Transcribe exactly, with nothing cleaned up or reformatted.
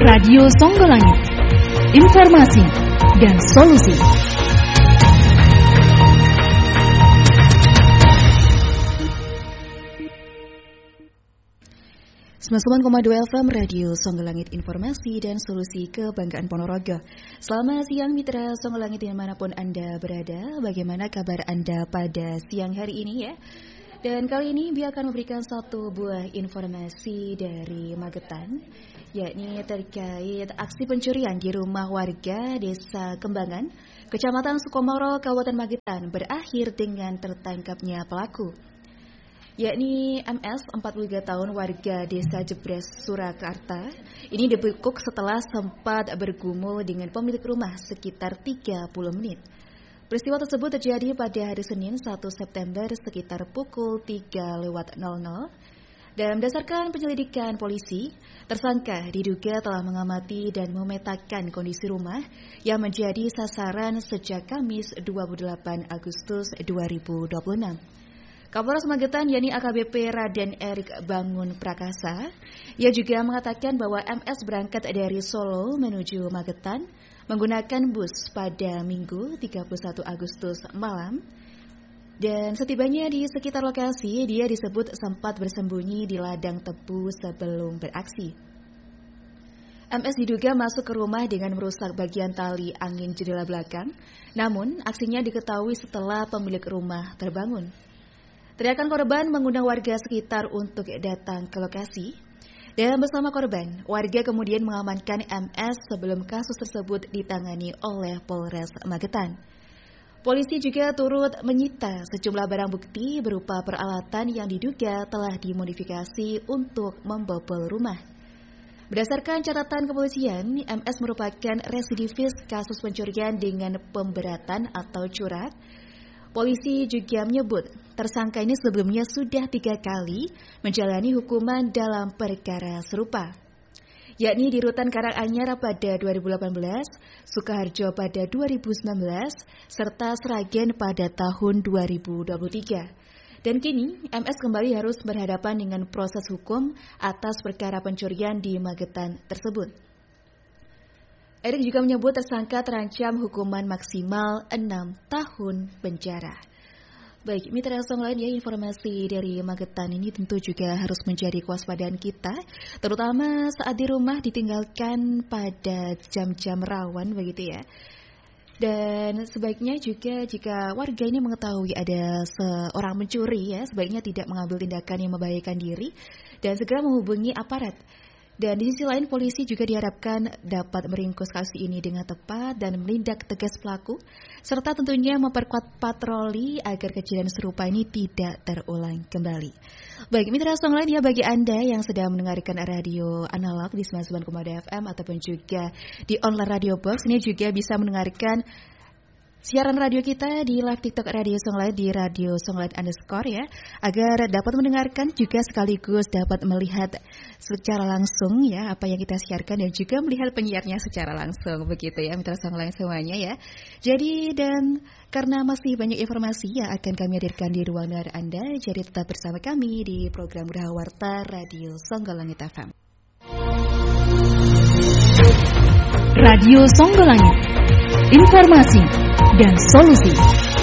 Radio Songgolangit, informasi dan solusi. sembilan puluh sembilan koma dua F M Radio Songgolangit, informasi dan solusi kebanggaan Ponorogo. Selamat siang mitra Songgolangit dimanapun Anda berada. Bagaimana kabar Anda pada siang hari ini ya? Dan kali ini Bia akan memberikan satu buah informasi dari Magetan, yakni terkait aksi pencurian di rumah warga Desa Kembangan, Kecamatan Sukomoro, Kabupaten Magetan berakhir dengan tertangkapnya pelaku, yakni M S, empat puluh tiga tahun, warga Desa Jebres, Surakarta. Ini dibekuk setelah sempat bergumul dengan pemilik rumah sekitar tiga puluh menit. Peristiwa tersebut terjadi pada hari Senin satu September sekitar pukul tiga lewat nol nol. Dan berdasarkan penyelidikan polisi, tersangka diduga telah mengamati dan memetakan kondisi rumah yang menjadi sasaran sejak Kamis dua puluh delapan Agustus dua ribu dua puluh enam. Kapolres Magetan yakni A K B P Raden Erik Bangun Prakasa, ia juga mengatakan bahwa M S berangkat dari Solo menuju Magetan menggunakan bus pada Minggu tiga puluh satu Agustus malam, dan setibanya di sekitar lokasi dia disebut sempat bersembunyi di ladang tebu sebelum beraksi. M S diduga masuk ke rumah dengan merusak bagian tali angin jendela belakang, namun aksinya diketahui setelah pemilik rumah terbangun. Teriakan korban mengundang warga sekitar untuk datang ke lokasi. Dan bersama korban, warga kemudian mengamankan M S sebelum kasus tersebut ditangani oleh Polres Magetan. Polisi juga turut menyita sejumlah barang bukti berupa peralatan yang diduga telah dimodifikasi untuk membobol rumah. Berdasarkan catatan kepolisian, M S merupakan residivis kasus pencurian dengan pemberatan atau curat. Polisi juga menyebut tersangka ini sebelumnya sudah tiga kali menjalani hukuman dalam perkara serupa, yakni di Rutan Karanganyar pada dua ribu delapan belas, Sukoharjo pada dua ribu sembilan belas, serta Sragen pada tahun dua ribu dua puluh tiga. Dan kini M S kembali harus berhadapan dengan proses hukum atas perkara pencurian di Magetan tersebut. Erik juga menyebut tersangka terancam hukuman maksimal enam tahun penjara. Baik, mitra Songgolangit ya, informasi dari Magetan ini tentu juga harus menjadi kewaspadaan kita, terutama saat di rumah ditinggalkan pada jam-jam rawan begitu ya. Dan sebaiknya juga jika warga ini mengetahui ada seorang mencuri ya, sebaiknya tidak mengambil tindakan yang membahayakan diri dan segera menghubungi aparat. Dan di sisi lain polisi juga diharapkan dapat meringkus kasus ini dengan tepat dan menindak tegas pelaku, serta tentunya memperkuat patroli agar kejadian serupa ini tidak terulang kembali. Baik, mitra Songgolangit ya, bagi Anda yang sedang mendengarkan radio analog di sembilan puluh sembilan koma dua F M ataupun juga di online radio box, ini juga bisa mendengarkan siaran radio kita di live TikTok Radio Songgolangit di Radio Songgolangit underscore ya, agar dapat mendengarkan juga sekaligus dapat melihat secara langsung ya apa yang kita siarkan dan juga melihat penyiarnya secara langsung begitu ya mitra Songgolangit semuanya ya. Jadi dan karena masih banyak informasi yang akan kami hadirkan di ruang dengar Anda, jadi tetap bersama kami di program Geraha Warta Radio Songgolangit F M. Radio Songgolangit, informasi dan solusi.